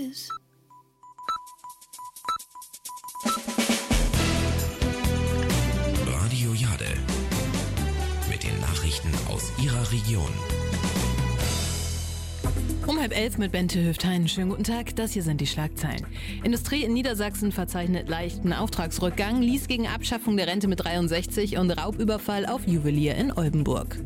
is. Radio Jade. Mit den Nachrichten aus Ihrer Region. Um 10:30 mit Bente Hüftein. Schönen guten Tag, das hier sind die Schlagzeilen. Industrie in Niedersachsen verzeichnet leichten Auftragsrückgang, ließ gegen Abschaffung der Rente mit 63 und Raubüberfall auf Juwelier in Oldenburg.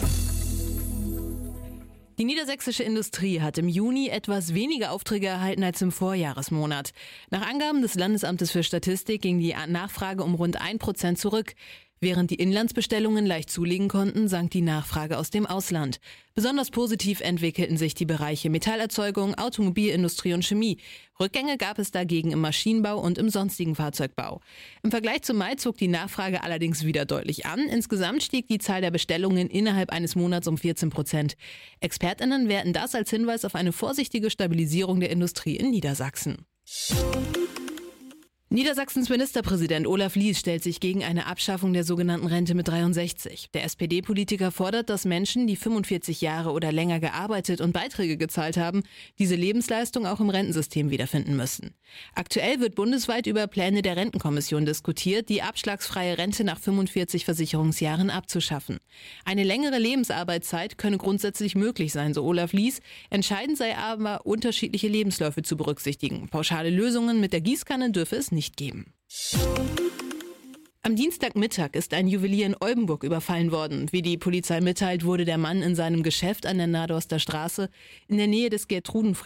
Die niedersächsische Industrie hat im Juni etwas weniger Aufträge erhalten als im Vorjahresmonat. Nach Angaben des Landesamtes für Statistik ging die Nachfrage um rund 1% zurück. Während die Inlandsbestellungen leicht zulegen konnten, sank die Nachfrage aus dem Ausland. Besonders positiv entwickelten sich die Bereiche Metallerzeugung, Automobilindustrie und Chemie. Rückgänge gab es dagegen im Maschinenbau und im sonstigen Fahrzeugbau. Im Vergleich zum Mai zog die Nachfrage allerdings wieder deutlich an. Insgesamt stieg die Zahl der Bestellungen innerhalb eines Monats um 14%. ExpertInnen werten das als Hinweis auf eine vorsichtige Stabilisierung der Industrie in Niedersachsen. Niedersachsens Ministerpräsident Olaf Lies stellt sich gegen eine Abschaffung der sogenannten Rente mit 63. Der SPD-Politiker fordert, dass Menschen, die 45 Jahre oder länger gearbeitet und Beiträge gezahlt haben, diese Lebensleistung auch im Rentensystem wiederfinden müssen. Aktuell wird bundesweit über Pläne der Rentenkommission diskutiert, die abschlagsfreie Rente nach 45 Versicherungsjahren abzuschaffen. Eine längere Lebensarbeitszeit könne grundsätzlich möglich sein, so Olaf Lies. Entscheidend sei aber, unterschiedliche Lebensläufe zu berücksichtigen. Pauschale Lösungen mit der Gießkanne dürfe es nicht geben. Am Dienstagmittag ist ein Juwelier in Oldenburg überfallen worden. Wie die Polizei mitteilt, wurde der Mann in seinem Geschäft an der Nadorster Straße in der Nähe des